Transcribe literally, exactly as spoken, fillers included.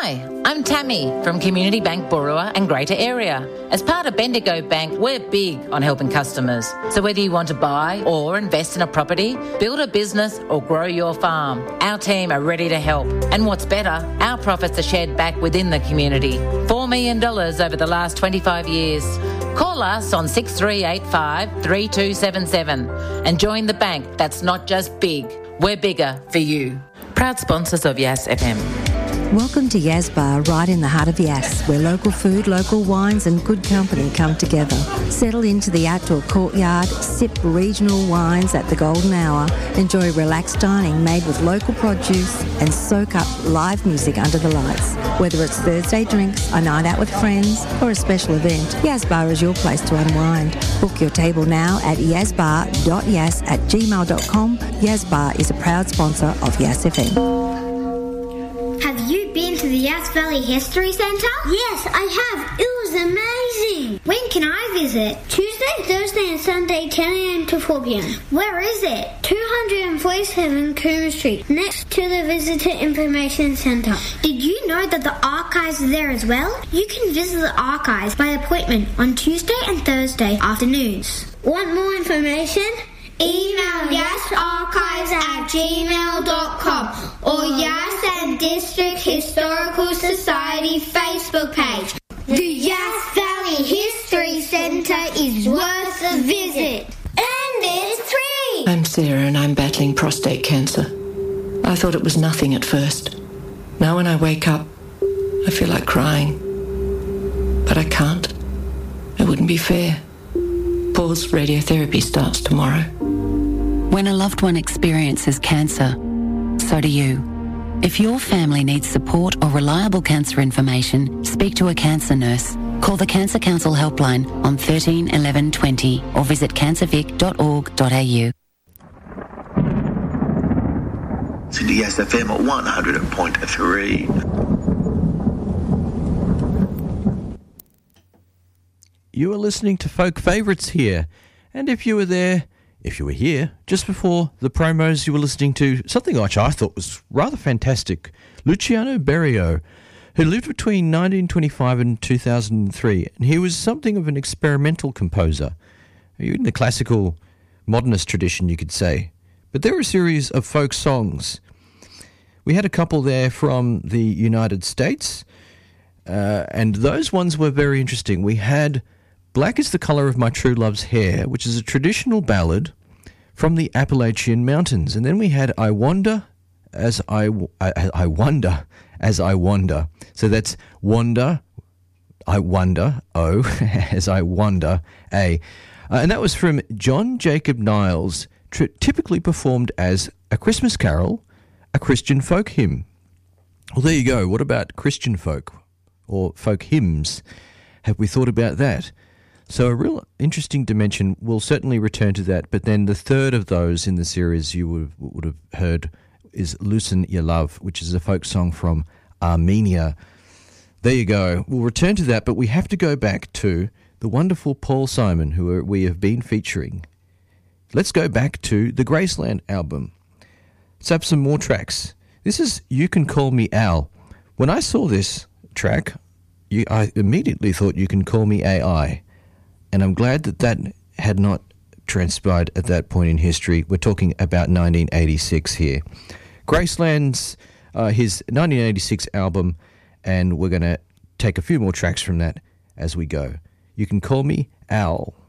Hi, I'm Tammy from Community Bank Borua and Greater Area. As part of Bendigo Bank, we're big on helping customers. So whether you want to buy or invest in a property, build a business or grow your farm, our team are ready to help. And what's better, our profits are shared back within the community. four million dollars over the last twenty-five years. Call us on six three eight five, three two seven seven and join the bank that's not just big, we're bigger for you. Proud sponsors of Yass F M. Welcome to Yas Bar, right in the heart of Yass, where local food, local wines and good company come together. Settle into the outdoor courtyard, sip regional wines at the golden hour, enjoy relaxed dining made with local produce and soak up live music under the lights. Whether it's Thursday drinks, a night out with friends or a special event, Yas Bar is your place to unwind. Book your table now at yazbar dot yas at gmail dot com. Yas Bar is a proud sponsor of Yass F M. Have you been to the Yass Valley History Centre? Yes, I have. It was amazing. When can I visit? Tuesday, Thursday and Sunday, ten a.m. to four p.m. Where is it? two forty-seven Coombe Street, next to the Visitor Information Centre. Did you know that the archives are there as well? You can visit the archives by appointment on Tuesday and Thursday afternoons. Want more information? Email yassarchives at gmail dot com or Yass and District Historical Society Facebook page. The Yass Valley History Centre is worth a visit. And there's three! I'm Sarah and I'm battling prostate cancer. I thought it was nothing at first. Now when I wake up, I feel like crying. But I can't. It wouldn't be fair. Paul's radiotherapy starts tomorrow. When a loved one experiences cancer, so do you. If your family needs support or reliable cancer information, speak to a cancer nurse. Call the Cancer Council helpline on thirteen eleven twenty or visit cancervic dot org dot a u. To the S F M at one hundred point three. You are listening to Folk Favourites here, and if you were there, if you were here, just before the promos, you were listening to something which I thought was rather fantastic. Luciano Berio, who lived between nineteen twenty-five and two thousand three, and he was something of an experimental composer, in the classical modernist tradition, you could say. But there were a series of folk songs. We had a couple there from the United States, uh, and those ones were very interesting. We had Black is the Colour of My True Love's Hair, which is a traditional ballad from the Appalachian Mountains. And then we had I Wonder as I, I, I Wonder as I Wander. So that's Wonder, I Wonder, O, as I Wonder, A. Uh, and that was from John Jacob Niles, tr- typically performed as a Christmas carol, a Christian folk hymn. Well, there you go. What about Christian folk or folk hymns? Have we thought about that? So a real interesting dimension. We'll certainly return to that. But then the third of those in the series you would have, would have heard is Loosen Your Love, which is a folk song from Armenia. There you go. We'll return to that, but we have to go back to the wonderful Paul Simon, who we have been featuring. Let's go back to the Graceland album. Let's have some more tracks. This is You Can Call Me Al. When I saw this track, you, I immediately thought You Can Call Me A I. And I'm glad that that had not transpired at that point in history. We're talking about nineteen eighty-six here. Graceland's, uh, his nineteen eighty-six album, and we're going to take a few more tracks from that as we go. You Can Call Me Al.